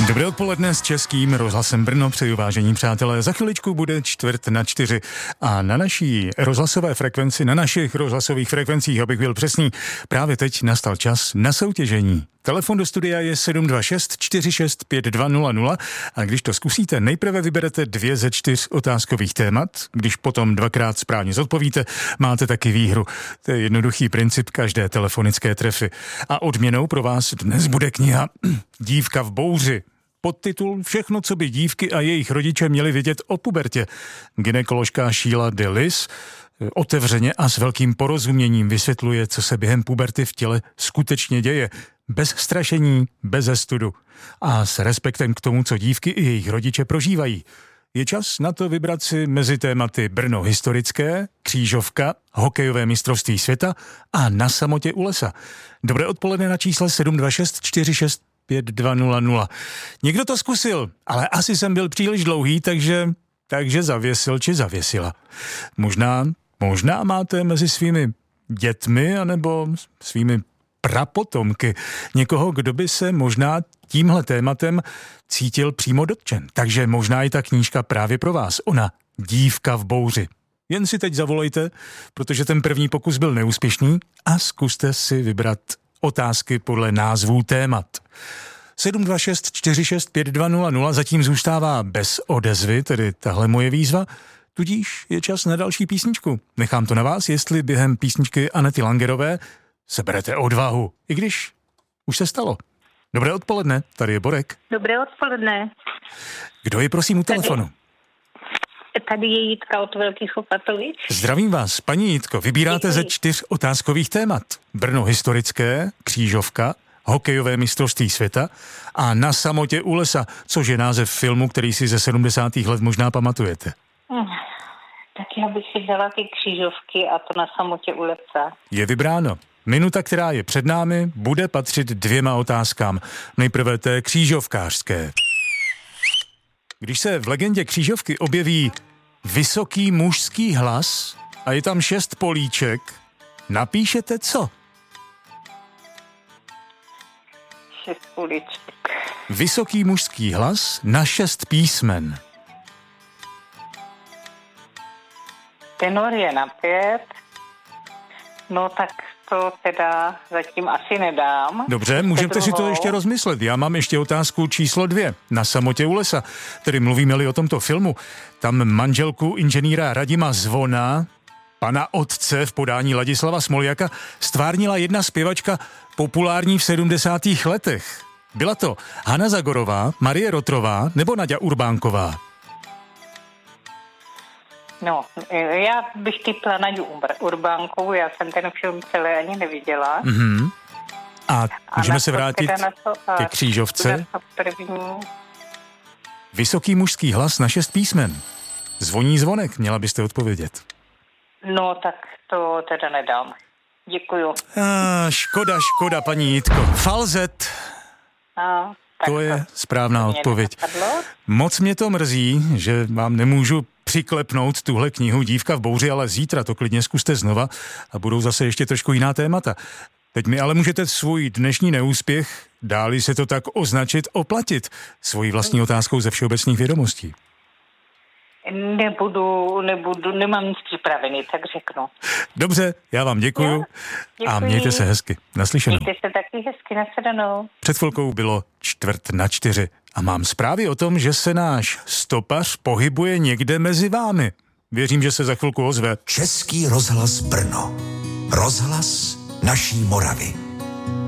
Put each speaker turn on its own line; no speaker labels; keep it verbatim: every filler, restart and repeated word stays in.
Dobré odpoledne s Českým rozhlasem Brno, přeju vážení přátelé. Za chviličku bude čtvrt na čtyři a na naší rozhlasové frekvenci, na našich rozhlasových frekvencích, abych byl přesný, právě teď nastal čas na soutěžení. Telefon do studia je sedm dva šest čtyři šest pět dva nula nula a když to zkusíte, nejprve vyberete dvě ze čtyř otázkových témat, když potom dvakrát správně zodpovíte, máte taky výhru. To je jednoduchý princip každé telefonické trefy. A odměnou pro vás dnes bude kniha Dívka v bouři. Podtitul Všechno, co by dívky a jejich rodiče měli vědět o pubertě. Gynekoložka Sheila Delis otevřeně a s velkým porozuměním vysvětluje, co se během puberty v těle skutečně děje. Bez strašení, bez studu a s respektem k tomu, co dívky i jejich rodiče prožívají. Je čas na to vybrat si mezi tématy Brno historické, křížovka, hokejové mistrovství světa a Na samotě u lesa. Dobré odpoledne na čísle sedm dva šest čtyři šest pět dva nula nula. Někdo to zkusil, ale asi jsem byl příliš dlouhý, takže, takže zavěsil či zavěsila. Možná, možná máte mezi svými dětmi anebo svými prapotomky někoho, kdo by se možná tímhle tématem cítil přímo dotčen. Takže možná i ta knížka právě pro vás. Ona, Dívka v bouři. Jen si teď zavolejte, protože ten první pokus byl neúspěšný a zkuste si vybrat otázky podle názvů témat. sedm dva šest čtyři šest pět dva nula nula zatím zůstává bez odezvy, tedy tahle moje výzva, tudíž je čas na další písničku. Nechám to na vás, jestli během písničky Anety Langerové seberete odvahu, i když už se stalo. Dobré odpoledne, tady je Borek.
Dobré odpoledne.
Kdo je prosím u telefonu?
Tady, tady je Jitka od Velkých Opatovic.
Zdravím vás, paní Jitko. Vybíráte ze čtyř otázkových témat. Brno historické, křížovka, hokejové mistrovství světa a Na samotě u lesa, což je název filmu, který si ze sedmdesátých let možná pamatujete. Hmm.
Tak já bych si dala ty křížovky a to Na samotě u lesa.
Je vybráno. Minuta, která je před námi, bude patřit dvěma otázkám. Nejprve té křížovkářské. Když se v legendě křížovky objeví vysoký mužský hlas a je tam šest políček, napíšete co?
Šest políček.
Vysoký mužský hlas na šest písmen.
Tenor je na pět. No tak to teda zatím asi nedám.
Dobře, můžete si to ještě rozmyslet. Já mám ještě otázku číslo dvě. Na samotě u lesa. Tedy mluvíme-li o tomto filmu. Tam manželku inženýra Radima Zvona, pana otce v podání Ladislava Smoljaka, stvárnila jedna zpěvačka populární v sedmdesátých letech. Byla to Hana Zagorová, Marie Rotrová nebo Naďa Urbánková?
No, já bych typla Naďu Urbánkovou, já jsem ten film celý ani neviděla.
Mm-hmm. A můžeme
a
se vrátit to, ke křížovce. Vysoký mužský hlas na šest písmen. Zvoní zvonek, měla byste odpovědět.
No, tak to teda nedám. Děkuju.
A, škoda, škoda, paní Jitko. Falzet.
A,
to je správná odpověď. Napadlo. Moc mě to mrzí, že vám nemůžu přiklepnout tuhle knihu Dívka v bouři, ale zítra to klidně zkuste znova a budou zase ještě trošku jiná témata. Teď mi ale můžete svůj dnešní neúspěch, dáli se to tak označit, oplatit svojí vlastní otázkou ze všeobecných vědomostí.
Nebudu, nebudu, nemám nic připravený, tak řeknu.
Dobře, já vám děkuju
já,
a mějte se hezky. Naslyšenou.
Mějte se taky hezky, nashledanou.
Před chvilkou bylo čtvrt na čtyři a mám zprávy o tom, že se náš stopař pohybuje někde mezi vámi. Věřím, že se za chvilku ozve.
Český rozhlas Brno. Rozhlas naší Moravy.